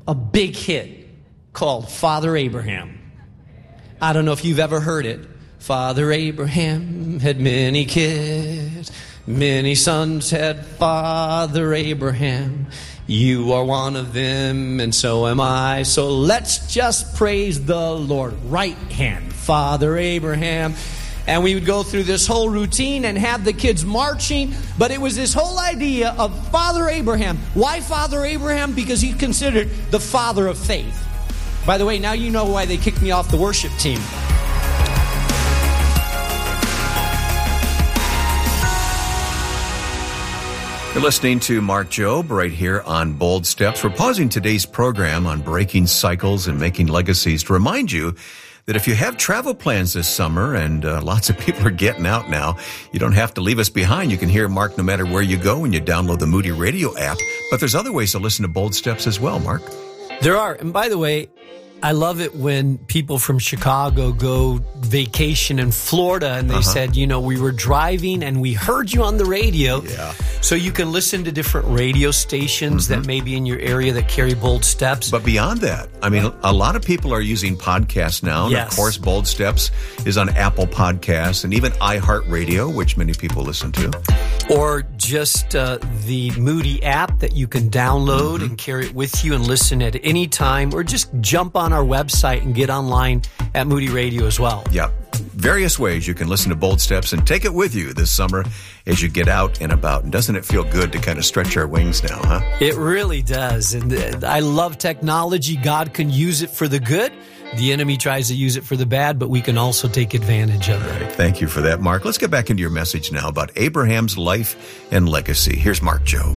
a big hit called Father Abraham. I don't know if you've ever heard it. Father Abraham had many kids, many sons had Father Abraham. You are one of them, and so am I. So let's just praise the Lord. Right hand, Father Abraham. And we would go through this whole routine and have the kids marching. But it was this whole idea of Father Abraham. Why Father Abraham? Because he's considered the father of faith. By the way, now you know why they kicked me off the worship team. You're listening to Mark Jobe right here on Bold Steps. We're pausing today's program on breaking cycles and making legacies to remind you that if you have travel plans this summer, and lots of people are getting out now, you don't have to leave us behind. You can hear Mark no matter where you go when you download the Moody Radio app. But there's other ways to listen to Bold Steps as well, Mark. There are. And by the way, I love it when people from Chicago go vacation in Florida and they said, you know, we were driving and we heard you on the radio. Yeah. So you can listen to different radio stations that may be in your area that carry Bold Steps. But beyond that, I mean, a lot of people are using podcasts now. Yes. And of course, Bold Steps is on Apple Podcasts and even iHeartRadio, which many people listen to. Or just the Moody app that you can download and carry it with you and listen at any time. Or just jump on our website and get online at Moody Radio as well. Yep. Various ways you can listen to Bold Steps and take it with you this summer as you get out and about. And doesn't it feel good to kind of stretch our wings now, huh? It really does. And I love technology. God can use it for the good. The enemy tries to use it for the bad, but we can also take advantage of it. Right. Thank you for that, Mark. Let's get back into your message now about Abraham's life and legacy. Here's Mark Jobe.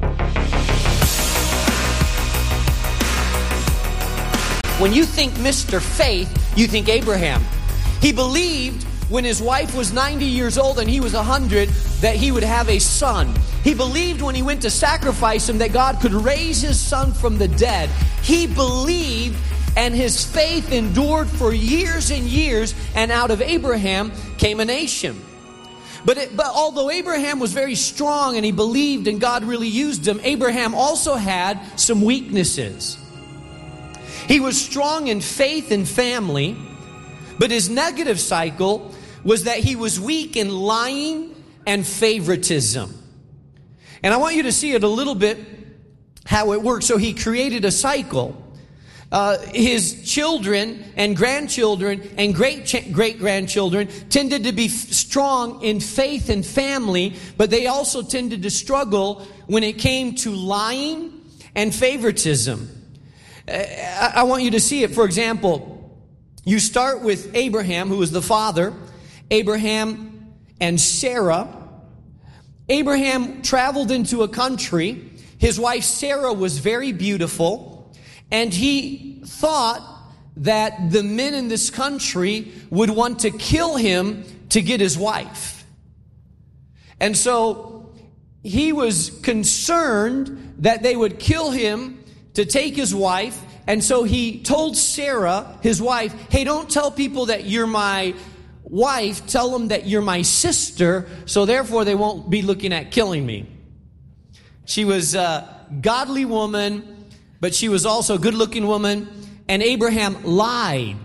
When you think Mr. Faith, you think Abraham. He believed when his wife was 90 years old and he was 100 that he would have a son. He believed when he went to sacrifice him that God could raise his son from the dead. He believed, and his faith endured for years and years, and out of Abraham came a nation. But although Abraham was very strong and he believed and God really used him, Abraham also had some weaknesses. He was strong in faith and family, but his negative cycle was that he was weak in lying and favoritism. And I want you to see it a little bit, how it works. So he created a cycle. His children and grandchildren and great-grandchildren tended to be strong in faith and family, but they also tended to struggle when it came to lying and favoritism. I want you to see it. For example, you start with Abraham, who was the father, Abraham and Sarah. Abraham traveled into a country. His wife Sarah was very beautiful, and he thought that the men in this country would want to kill him to get his wife. And so he was concerned that they would kill him to take his wife. And so he told Sarah, his wife, hey, don't tell people that you're my wife. Tell them that you're my sister, so therefore they won't be looking at killing me. She was a godly woman, but she was also a good-looking woman. And Abraham lied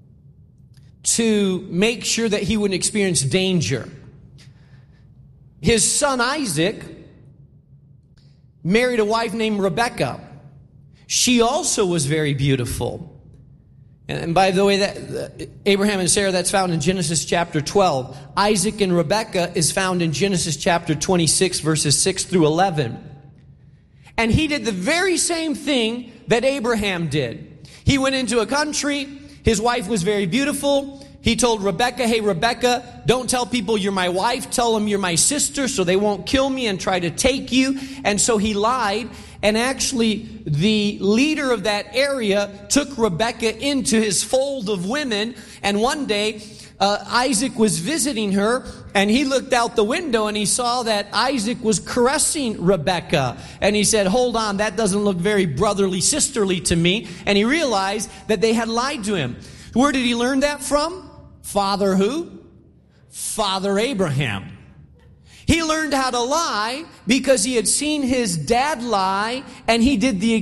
to make sure that he wouldn't experience danger. His son Isaac married a wife named Rebekah. She also was very beautiful. And by the way, that Abraham and Sarah, that's found in Genesis chapter 12. Isaac and Rebekah is found in Genesis chapter 26, verses 6 through 11. And he did the very same thing that Abraham did. He went into a country. His wife was very beautiful. He told Rebekah, hey, Rebekah, don't tell people you're my wife. Tell them you're my sister so they won't kill me and try to take you. And so he lied. And actually, the leader of that area took Rebekah into his fold of women. And one day, Isaac was visiting her, and he looked out the window and he saw that Isaac was caressing Rebekah. And he said, hold on, that doesn't look very brotherly, sisterly to me. And he realized that they had lied to him. Where did he learn that from? Father who? Father Abraham. He learned how to lie because he had seen his dad lie, and he did the